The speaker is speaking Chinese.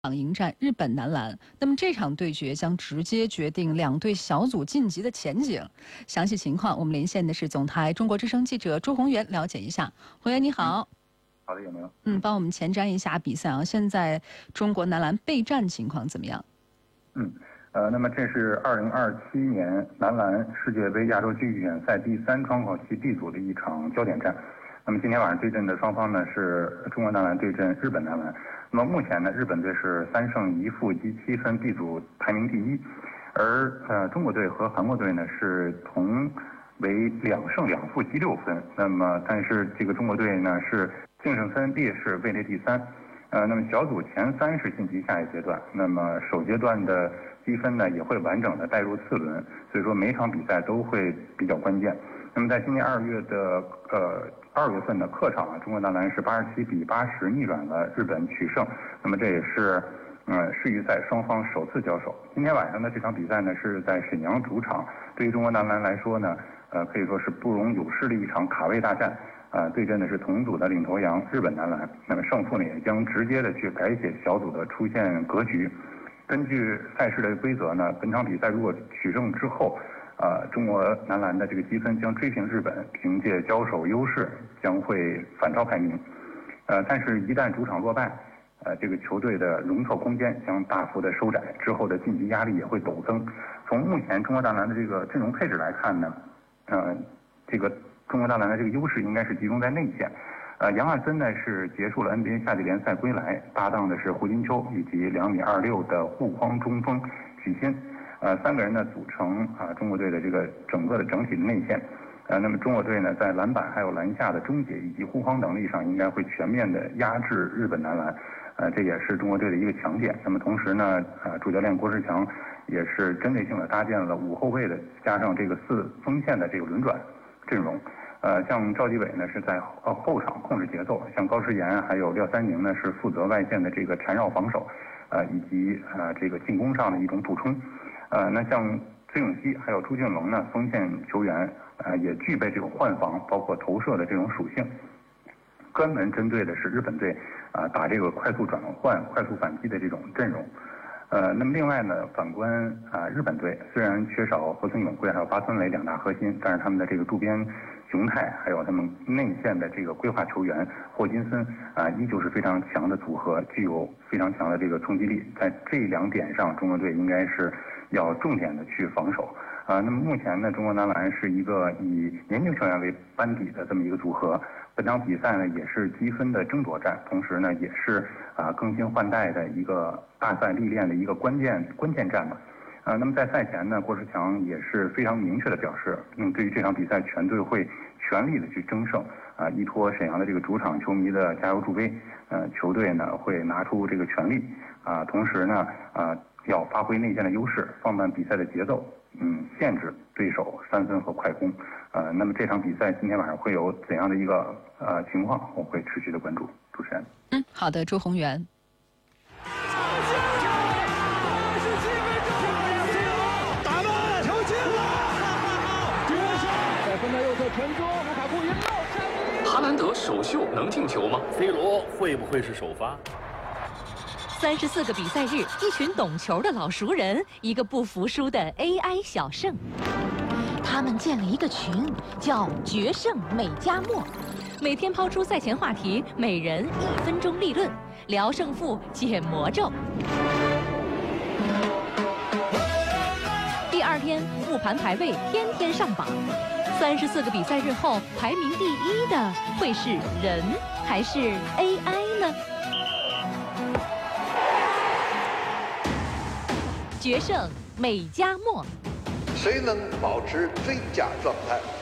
迎战日本男篮，那么这场对决将直接决定两队小组晋级的前景。详细情况，我们连线的是总台中国之声记者朱宏元，了解一下。宏元你好。 好的，有没有？ 帮我们前瞻一下比赛啊。现在中国男篮备战情况怎么样？ 那么这是2027年男篮世界杯亚洲区预选赛第3窗口期 B 组的一场焦点战。那么今天晚上对阵的双方呢是中国男篮对阵日本男篮。那么目前呢，日本队是3胜1负积7分 ，B 组排名第1，而中国队和韩国队呢是同为2胜2负积6分。那么但是这个中国队呢是净胜分列是位列第3。那么小组前3是晋级下一阶段，那么首阶段的积分呢也会完整的带入次轮，所以说每场比赛都会比较关键。那么在今年2月份的客场啊，中国男篮是87比80逆转了日本取胜，那么这也是世预赛双方首次交手。今天晚上的这场比赛呢是在沈阳主场，对于中国男篮来说呢，可以说是不容有失的一场卡位大战。对阵的是同组的领头羊日本男篮，那么胜负呢也将直接的去改写小组的出线格局。根据赛事的规则呢，本场比赛如果取胜之后，中国男篮的这个积分将追平日本，凭借交手优势将会反超排名。但是一旦主场落败，这个球队的容错空间将大幅的收窄，之后的晋级压力也会陡增。从目前中国男篮的这个阵容配置来看呢，这个中国男篮的这个优势应该是集中在内线。杨汉森呢是结束了 NBA 夏季联赛归来，搭档的是胡金秋以及2.26米的护框中锋许昕。3个人呢组成中国队的这个整个的整体的内线。那么中国队呢在篮板还有篮下的终结以及护框能力上应该会全面的压制日本男篮。这也是中国队的一个强点。那么同时呢，主教练郭士强也是针对性的搭建了5后卫的加上这个4锋线的这个轮转阵容。像赵继伟呢是在后场控制节奏，像高诗岩还有廖三宁呢是负责外线的这个缠绕防守，以及这个进攻上的一种补充。那像崔永熙还有朱俊龙呢，锋线球员也具备这种换防包括投射的这种属性，专门针对的是日本队打这个快速转换、快速反击的这种阵容。那么另外呢，反观日本队虽然缺少河村永贵还有八村垒2大核心，但是他们的这个渡边雄太还有他们内线的这个规划球员霍金森依旧是非常强的组合，具有非常强的这个冲击力。在这2点上，中国队应该是要重点的去防守。那么目前呢，中国男篮是一个以年轻球员为班底的这么一个组合。本场比赛呢也是积分的争夺战，同时呢也是更新换代的一个大赛历练的一个关键战嘛。那么在赛前呢，郭士强也是非常明确的表示，对于这场比赛全队会全力的去争胜，依托沈阳的这个主场球迷的加油助威，球队呢会拿出这个全力，同时呢要发挥内线的优势，放慢比赛的节奏，限制对手3分和快攻。那么这场比赛今天晚上会有怎样的一个情况，我会持续的关注。主持人。 好的，朱宏元。 哈兰德首秀能进球吗 ？C 罗会不会是首发 ？34个比赛日，一群懂球的老熟人，一个不服输的 AI 小胜。他们建了一个群，叫“决胜美加墨”，每天抛出赛前话题，每人1分钟立论，聊胜负，解魔咒。第2天复盘排位，天天上榜。34个比赛日后，排名第1的会是人还是 AI 呢？决胜美加墨， 谁能保持最佳状态？